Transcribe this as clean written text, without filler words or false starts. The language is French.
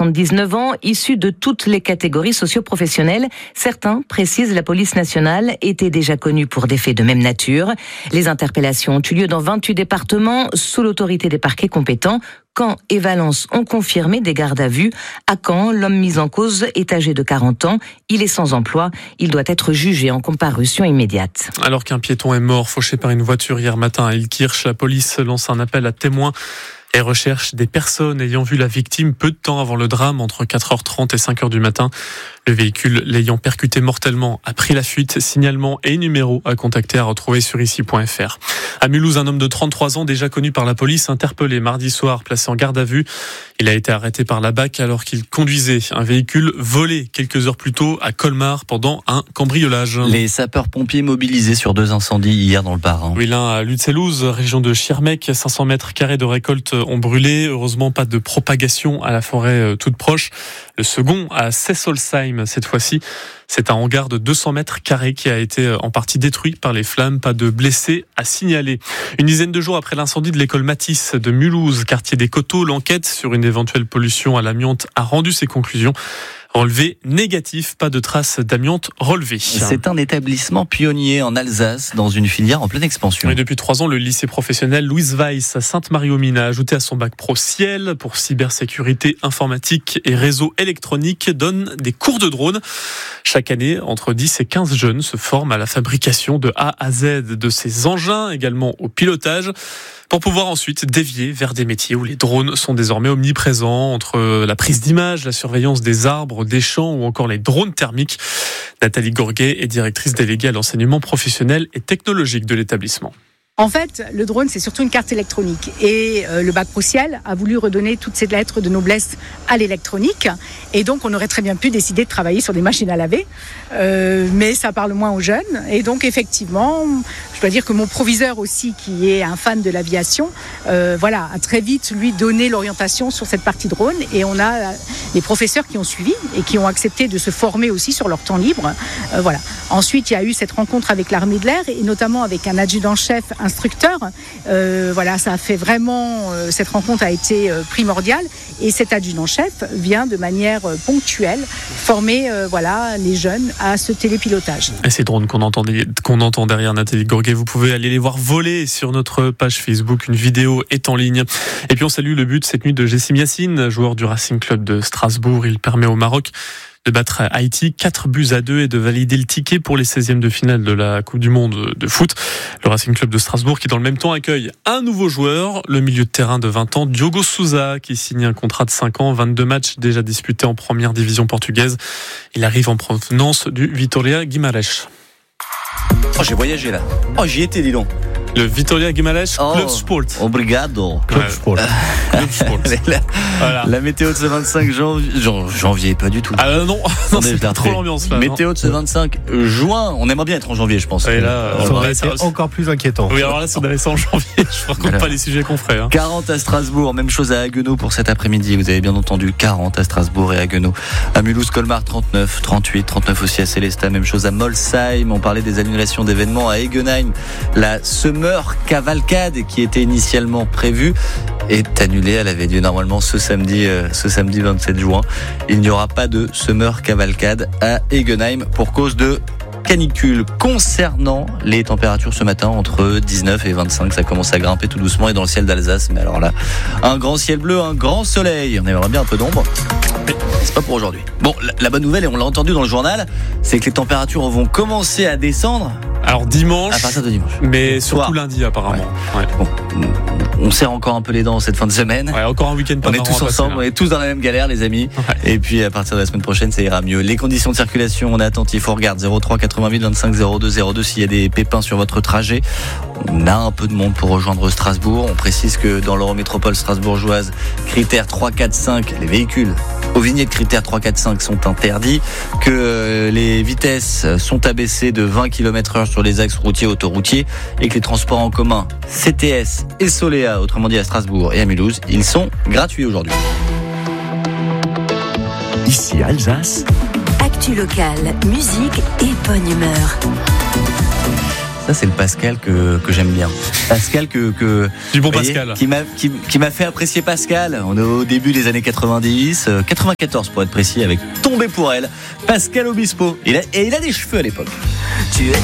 79 ans, issus de toutes les catégories socio-professionnelles. Certains précisent la police nationale était déjà connue pour des faits de même nature. Les interpellations ont eu lieu dans 28 départements sous l'autorité des parquets compétents. Caen et Valence ont confirmé des gardes à vue. À Caen, l'homme mis en cause est âgé de 40 ans. Il est sans emploi. Il doit être jugé en comparution immédiate. Alors qu'un piéton est mort fauché par une voiture hier matin à Illkirch, la police lance un appel à témoins et recherche des personnes ayant vu la victime peu de temps avant le drame, entre 4h30 et 5h du matin. Le véhicule l'ayant percuté mortellement a pris la fuite. Signalement et numéro à contacter, à retrouver sur ici.fr. À Mulhouse, un homme de 33 ans, déjà connu par la police, interpellé mardi soir, placé en garde à vue. Il a été arrêté par la BAC alors qu'il conduisait un véhicule volé quelques heures plus tôt à Colmar pendant un cambriolage. Les sapeurs-pompiers mobilisés sur 2 incendies hier dans le Bas-Rhin. Oui, l'un à Lutzelouse, région de Schirmeck, 500 mètres carrés de récolte ont brûlé. Heureusement, pas de propagation à la forêt toute proche. Le second à Sessolsheim, cette fois-ci. C'est un hangar de 200 mètres carrés qui a été en partie détruit par les flammes. Pas de blessés à signaler. Une dizaine de jours après l'incendie de l'école Matisse de Mulhouse, quartier des Coteaux, l'enquête sur une éventuelle pollution à l'amiante a rendu ses conclusions. Relevé négatif, pas de traces d'amiante relevées. C'est un établissement pionnier en Alsace, dans une filière en pleine expansion. Et depuis 3 ans, le lycée professionnel Louise Weiss à Sainte-Marie-aux-Mines a ajouté à son bac pro Ciel pour cybersécurité, informatique et réseau électronique, donne des cours de drone. Chaque année, entre 10 et 15 jeunes se forment à la fabrication de A à Z de ces engins, également au pilotage, pour pouvoir ensuite dévier vers des métiers où les drones sont désormais omniprésents, entre la prise d'image, la surveillance des arbres, des champs ou encore les drones thermiques. Nathalie Gourguet est directrice déléguée à l'enseignement professionnel et technologique de l'établissement. En fait, le drone, c'est surtout une carte électronique. Et le bac pro Ciel a voulu redonner toutes ces lettres de noblesse à l'électronique. Et donc, on aurait très bien pu décider de travailler sur des machines à laver. Mais ça parle moins aux jeunes. Et donc, effectivement, je dois dire que mon proviseur aussi, qui est un fan de l'aviation, a très vite, lui, donné l'orientation sur cette partie drone. Et on a les professeurs qui ont suivi et qui ont accepté de se former aussi sur leur temps libre. Ensuite, il y a eu cette rencontre avec l'armée de l'air et notamment avec un adjudant-chef instructeur. Ça a fait vraiment... cette rencontre a été primordiale. Et cet adjudant-chef vient de manière ponctuelle former les jeunes à ce télépilotage. Et ces drones qu'on entend derrière Nathalie Gourguet, vous pouvez aller les voir voler sur notre page Facebook. Une vidéo est en ligne. Et puis on salue le but cette nuit de Jessim Yassine, joueur du Racing Club de Strasbourg. Il permet au Maroc de battre Haïti 4-2 et de valider le ticket pour les 16e de finale de la Coupe du Monde de foot. Le Racing Club de Strasbourg qui dans le même temps accueille un nouveau joueur, le milieu de terrain de 20 ans, Diogo Sousa, qui signe un contrat de 5 ans, 22 matchs déjà disputés en première division portugaise. Il arrive en provenance du Vitória Guimarães. Oh, j'ai voyagé là. Oh, j'y étais, dis donc. Le Vitória Guimarães Club Sport. Obrigado. Club Sport. Club Sport. La météo de ce 25 janvier, pas du tout. Ah non, c'est trop l'ambiance là. Météo de ce 25 juin, on aimerait bien être en janvier, je pense. Et là, c'est encore plus inquiétant. Oui, alors là, si on avait ça en janvier, je ne raconte pas les sujets qu'on ferait. 40 à Strasbourg, même chose à Haguenau pour cet après-midi, vous avez bien entendu, 40 à Strasbourg et Haguenau. À Mulhouse, Colmar, 39, 38, 39 aussi à Célestat, même chose à Molsheim. On parlait des annulations d'événements à Egenheim. La Summer Cavalcade qui était initialement prévue est annulée. Elle avait lieu normalement ce samedi 27 juin. Il n'y aura pas de Summer Cavalcade à Egenheim pour cause de canicule. Concernant les températures ce matin, entre 19 et 25, ça commence à grimper tout doucement et dans le ciel d'Alsace. Mais alors là, un grand ciel bleu, un grand soleil. On aimerait bien un peu d'ombre. Mais c'est pas pour aujourd'hui. Bon, la bonne nouvelle, et on l'a entendu dans le journal, c'est que les températures vont commencer à descendre. Alors dimanche, à partir de dimanche. Mais surtout lundi apparemment. Ouais. Bon, on serre encore un peu les dents cette fin de semaine. Ouais, encore un week-end pas on est tous ensemble, on est tous dans la même galère, les amis. Ouais. Et puis à partir de la semaine prochaine, ça ira mieux. Les conditions de circulation, on est attentif. On regarde 03 88 25 02 02 s'il y a des pépins sur votre trajet. On a un peu de monde pour rejoindre Strasbourg. On précise que dans l'Eurométropole strasbourgeoise, critères 3, 4, 5, les véhicules aux vignettes critères 3, 4, 5 sont interdits, que les vitesses sont abaissées de 20 km/h sur les axes routiers, autoroutiers, et que les transports en commun, CTS et Soléa, autrement dit à Strasbourg et à Mulhouse, ils sont gratuits aujourd'hui. Ici Alsace. Actu locale, musique et bonne humeur. Ça, c'est le Pascal que j'aime bien. Pascal du bon Pascal. Qui m'a fait apprécier Pascal. On est au début des années 90, 94 pour être précis, avec Tombé pour elle. Pascal Obispo. Il a des cheveux à l'époque. Tu es